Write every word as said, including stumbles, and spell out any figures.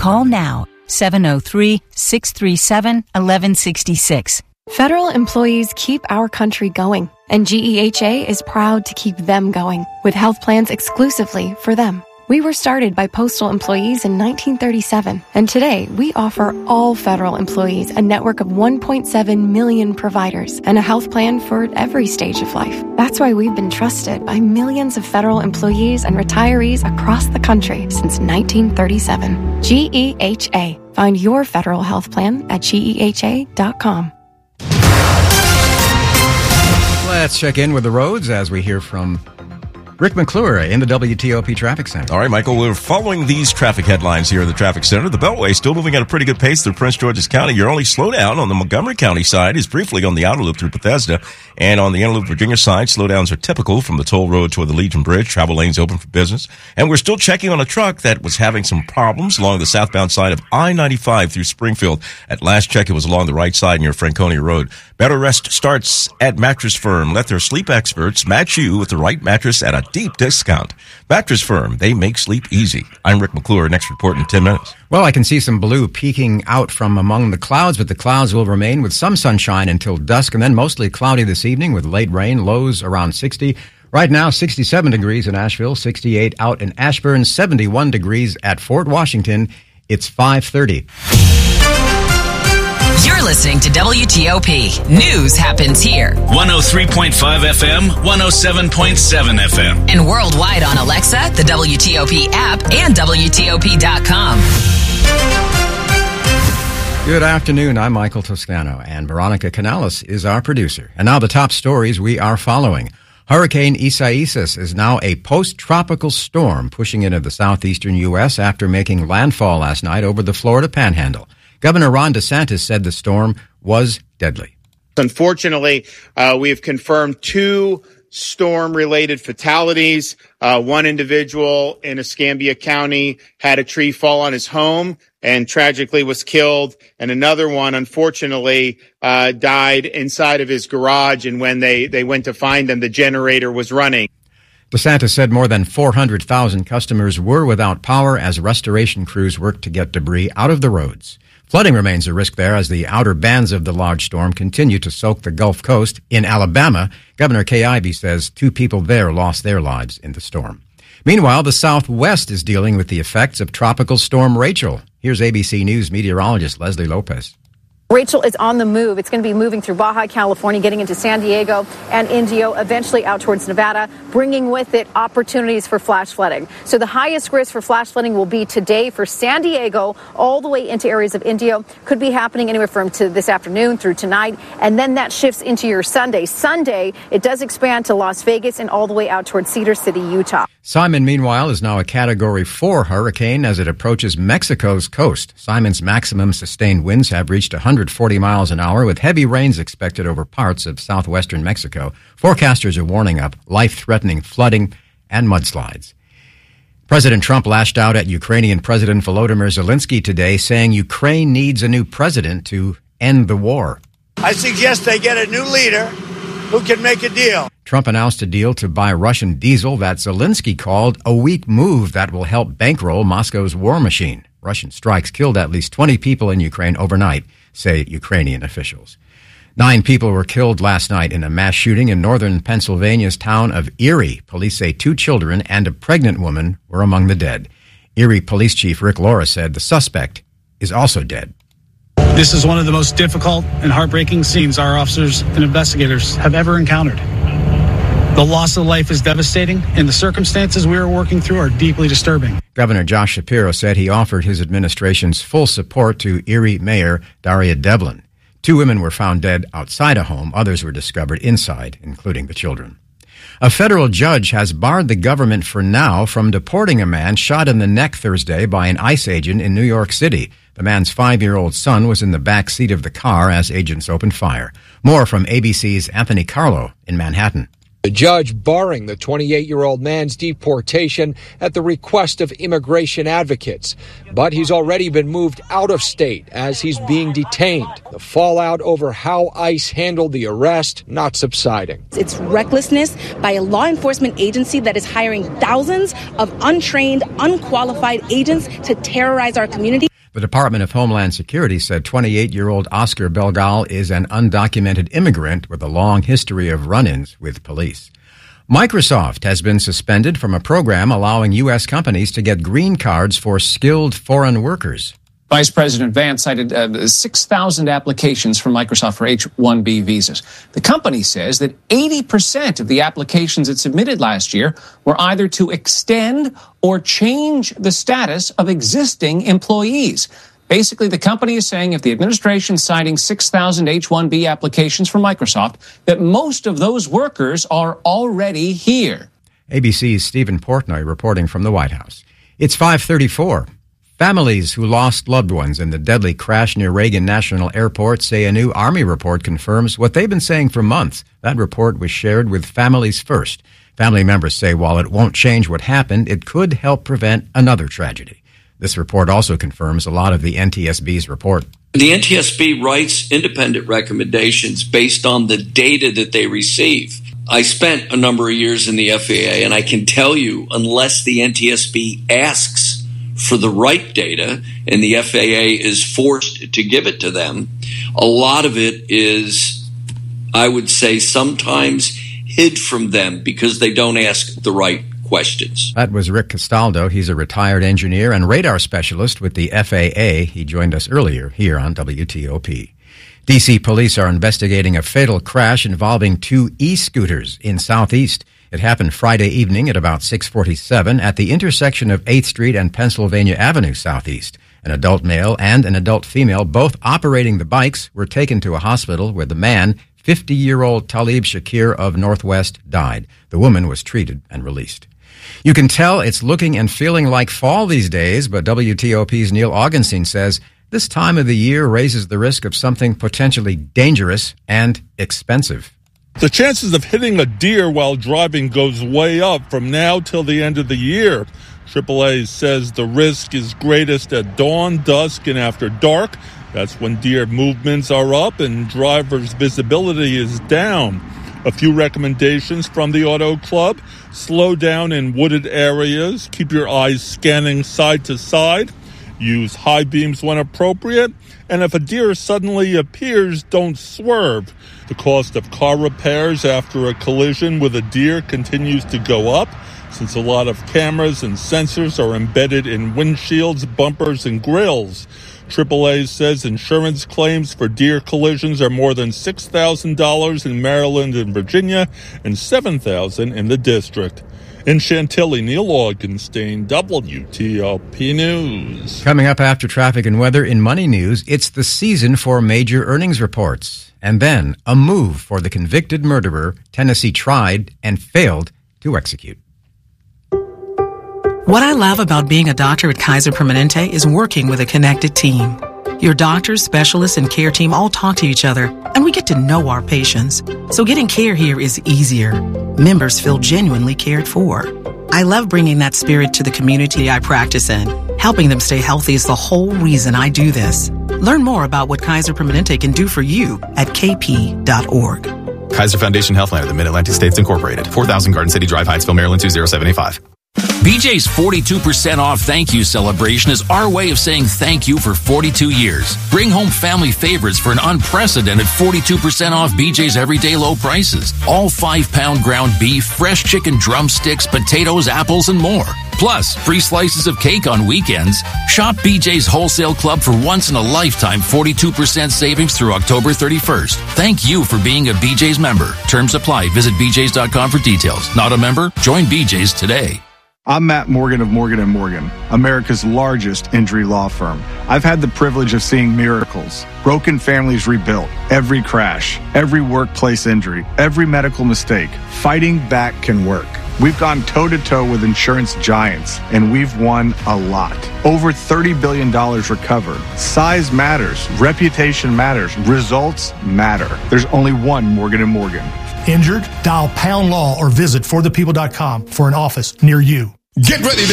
Call now, seven oh three, six three seven, one one six six. Federal employees keep our country going, and G E H A is proud to keep them going with health plans exclusively for them. We were started by postal employees in nineteen thirty-seven, and today we offer all federal employees a network of one point seven million providers and a health plan for every stage of life. That's why we've been trusted by millions of federal employees and retirees across the country since nineteen thirty-seven. G E H A. Find your federal health plan at G E H A dot com. Let's check in with the roads as we hear from Rick McClure in the W T O P Traffic Center. All right, Michael, we're following these traffic headlines here at the Traffic Center. The Beltway still moving at a pretty good pace through Prince George's County. Your only slowdown on the Montgomery County side is briefly on the outer loop through Bethesda. And on the inner loop Virginia side, slowdowns are typical from the toll road toward the Legion Bridge. Travel lanes open for business. And we're still checking on a truck that was having some problems along the southbound side of I ninety-five through Springfield. At last check, it was along the right side near Franconia Road. Better rest starts at Mattress Firm. Let their sleep experts match you with the right mattress at a deep discount. Mattress Firm, they make sleep easy. I'm Rick McClure. Next report in ten minutes. Well, I can see some blue peeking out from among the clouds, but the clouds will remain with some sunshine until dusk, and then mostly cloudy this evening with late rain, lows around sixty. Right now, sixty-seven degrees in Asheville, sixty-eight out in Ashburn, seventy-one degrees at Fort Washington. It's five thirty. You're listening to W T O P. News happens here. one oh three point five F M, one oh seven point seven F M. And worldwide on Alexa, the W T O P app, and W T O P dot com. Good afternoon. I'm Michael Toscano, and Veronica Canales is our producer. And now the top stories we are following. Hurricane Isaias is now a post-tropical storm pushing into the southeastern U S after making landfall last night over the Florida Panhandle. Governor Ron DeSantis said the storm was deadly. Unfortunately, uh, we have confirmed two storm-related fatalities. Uh, one individual in Escambia County had a tree fall on his home and tragically was killed. And another one, unfortunately, uh, died inside of his garage. And when they, they went to find him, the generator was running. DeSantis said more than four hundred thousand customers were without power as restoration crews worked to get debris out of the roads. Flooding remains a risk there as the outer bands of the large storm continue to soak the Gulf Coast. In Alabama, Governor Kay Ivey says two people there lost their lives in the storm. Meanwhile, the Southwest is dealing with the effects of Tropical Storm Rachel. Here's A B C News meteorologist Leslie Lopez. Rachel is on the move. It's going to be moving through Baja California, getting into San Diego and Indio, eventually out towards Nevada, bringing with it opportunities for flash flooding. So the highest risk for flash flooding will be today for San Diego, all the way into areas of Indio. Could be happening anywhere from to this afternoon through tonight, and then that shifts into your Sunday. Sunday, it does expand to Las Vegas and all the way out towards Cedar City, Utah. Simon, meanwhile, is now a Category four hurricane as it approaches Mexico's coast. Simon's maximum sustained winds have reached one hundred forty miles an hour, with heavy rains expected over parts of southwestern Mexico. Forecasters are warning of life-threatening flooding and mudslides. President Trump lashed out at Ukrainian President Volodymyr Zelensky today, saying Ukraine needs a new president to end the war. I suggest they get a new leader who can make a deal. Trump announced a deal to buy Russian diesel that Zelensky called a weak move that will help bankroll Moscow's war machine. Russian strikes killed at least twenty people in Ukraine overnight, say Ukrainian officials. Nine people were killed last night in a mass shooting in northern Pennsylvania's town of Erie. Police say two children and a pregnant woman were among the dead. Erie Police Chief Rick Laura said the suspect is also dead. This is one of the most difficult and heartbreaking scenes our officers and investigators have ever encountered. The loss of life is devastating, and the circumstances we are working through are deeply disturbing. Governor Josh Shapiro said he offered his administration's full support to Erie Mayor Daria Devlin. Two women were found dead outside a home. Others were discovered inside, including the children. A federal judge has barred the government for now from deporting a man shot in the neck Thursday by an ICE agent in New York City. The man's five-year-old son was in the back seat of the car as agents opened fire. More from A B C's Anthony Carlo in Manhattan. The judge barring the twenty-eight-year-old man's deportation at the request of immigration advocates. But he's already been moved out of state as he's being detained. The fallout over how ICE handled the arrest not subsiding. It's recklessness by a law enforcement agency that is hiring thousands of untrained, unqualified agents to terrorize our community. The Department of Homeland Security said twenty-eight-year-old Oscar Belgal is an undocumented immigrant with a long history of run-ins with police. Microsoft has been suspended from a program allowing U S companies to get green cards for skilled foreign workers. Vice President Vance cited uh, six thousand applications from Microsoft for H one B visas. The company says that eighty percent of the applications it submitted last year were either to extend or change the status of existing employees. Basically, the company is saying if the administration is citing six thousand H one B applications from Microsoft, that most of those workers are already here. A B C's Stephen Portnoy reporting from the White House. It's five thirty-four. Families who lost loved ones in the deadly crash near Reagan National Airport say a new Army report confirms what they've been saying for months. That report was shared with Families First. Family members say while it won't change what happened, it could help prevent another tragedy. This report also confirms a lot of the N T S B's report. The N T S B writes independent recommendations based on the data that they receive. I spent a number of years in the F A A, and I can tell you, unless the N T S B asks for the right data and the F A A is forced to give it to them, a lot of it is, I would say, sometimes hid from them because they don't ask the right questions. That was Rick Castaldo. He's a retired engineer and radar specialist with the F A A. He joined us earlier here on W T O P. D C police are investigating a fatal crash involving two e-scooters in Southeast. It happened Friday evening at about six forty-seven at the intersection of eighth Street and Pennsylvania Avenue Southeast. An adult male and an adult female, both operating the bikes, were taken to a hospital where the man, fifty-year-old Talib Shakir of Northwest, died. The woman was treated and released. You can tell it's looking and feeling like fall these days, but W T O P's Neil Augenstein says this time of the year raises the risk of something potentially dangerous and expensive. The chances of hitting a deer while driving goes way up from now till the end of the year. triple A says the risk is greatest at dawn, dusk, and after dark. That's when deer movements are up and drivers' visibility is down. A few recommendations from the Auto Club. Slow down in wooded areas. Keep your eyes scanning side to side. Use high beams when appropriate. And if a deer suddenly appears, don't swerve. The cost of car repairs after a collision with a deer continues to go up, since a lot of cameras and sensors are embedded in windshields, bumpers, and grills. triple A says insurance claims for deer collisions are more than six thousand dollars in Maryland and Virginia and seven thousand dollars in the district. In Chantilly, Neil Augenstein, W T O P News. Coming up after traffic and weather in Money News, it's the season for major earnings reports. And then a move for the convicted murderer Tennessee tried and failed to execute. What I love about being a doctor at Kaiser Permanente is working with a connected team. Your doctors, specialists, and care team all talk to each other, and we get to know our patients. So getting care here is easier. Members feel genuinely cared for. I love bringing that spirit to the community I practice in. Helping them stay healthy is the whole reason I do this. Learn more about what Kaiser Permanente can do for you at k p dot org. Kaiser Foundation Healthline of the Mid-Atlantic States Incorporated. four thousand Garden City Drive, Hyattsville, Maryland, two zero seven eight five. B J's forty-two percent off thank you celebration is our way of saying thank you for forty-two years. Bring home family favorites for an unprecedented forty-two percent off B J's everyday low prices. All five pound ground beef, fresh chicken drumsticks, potatoes, apples, and more. Plus, free slices of cake on weekends. Shop B J's Wholesale Club for once-in-a-lifetime forty-two percent savings through October thirty-first. Thank you for being a B J's member. Terms apply. Visit b j's dot com for details. Not a member? Join B J's today. I'm Matt Morgan of Morgan and Morgan, America's largest injury law firm. I've had the privilege of seeing miracles, broken families rebuilt, every crash, every workplace injury, every medical mistake. Fighting back can work. We've gone toe-to-toe with insurance giants, and we've won a lot. Over thirty billion dollars recovered. Size matters. Reputation matters. Results matter. There's only one Morgan and Morgan. Injured? Dial Pound Law or visit for the people dot com for an office near you. Get ready to